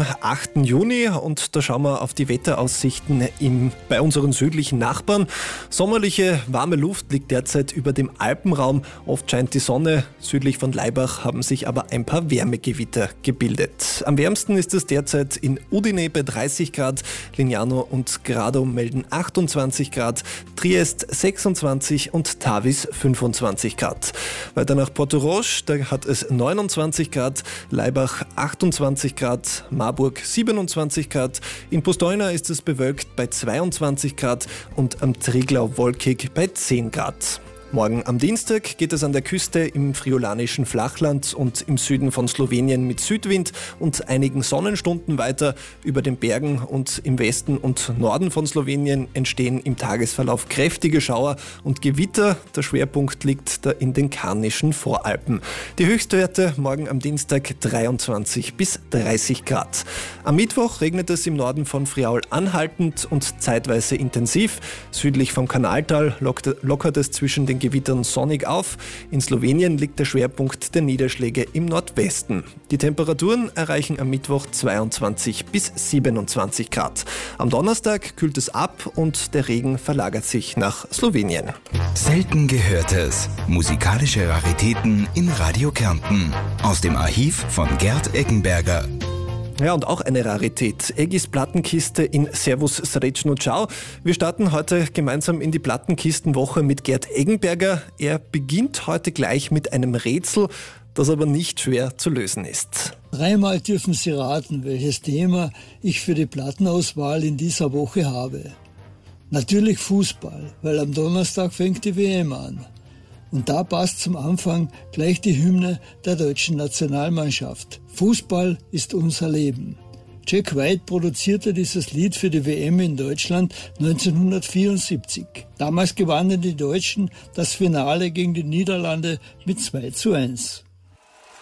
8. Juni und da schauen wir auf die Wetteraussichten bei unseren südlichen Nachbarn. Sommerliche, warme Luft liegt derzeit über dem Alpenraum. Oft scheint die Sonne. Südlich von Laibach haben sich aber ein paar Wärmegewitter gebildet. Am wärmsten ist es derzeit in Udine bei 30 Grad, Lignano und Grado melden 28 Grad, Triest 26 und Tavis 25 Grad. Weiter nach Portorož, da hat es 29 Grad, Laibach 28 Grad, Marburg 27 Grad, in Postojna ist es bewölkt bei 22 Grad und am Triglau wolkig bei 10 Grad. Morgen am Dienstag geht es an der Küste im friolanischen Flachland und im Süden von Slowenien mit Südwind und einigen Sonnenstunden weiter. Über den Bergen und im Westen und Norden von Slowenien entstehen im Tagesverlauf kräftige Schauer und Gewitter. Der Schwerpunkt liegt da in den Karnischen Voralpen. Die Höchstwerte morgen am Dienstag 23 bis 30 Grad. Am Mittwoch regnet es im Norden von Friaul anhaltend und zeitweise intensiv. Südlich vom Kanaltal lockert es zwischen den Gewittern sonnig auf. In Slowenien liegt der Schwerpunkt der Niederschläge im Nordwesten. Die Temperaturen erreichen am Mittwoch 22 bis 27 Grad. Am Donnerstag kühlt es ab und der Regen verlagert sich nach Slowenien. Selten Gehörtes. Musikalische Raritäten in Radio Kärnten. Aus dem Archiv von Gerd Eggenberger. Ja, und auch eine Rarität. Eggis Plattenkiste in Servus Srećno Ciao. Wir starten heute gemeinsam in die Plattenkistenwoche mit Gerd Eggenberger. Er beginnt heute gleich mit einem Rätsel, das aber nicht schwer zu lösen ist. Dreimal dürfen Sie raten, welches Thema ich für die Plattenauswahl in dieser Woche habe. Natürlich Fußball, weil am Donnerstag fängt die WM an. Und da passt zum Anfang gleich die Hymne der deutschen Nationalmannschaft. Fußball ist unser Leben. Jack White produzierte dieses Lied für die WM in Deutschland 1974. Damals gewannen die Deutschen das Finale gegen die Niederlande mit 2:1.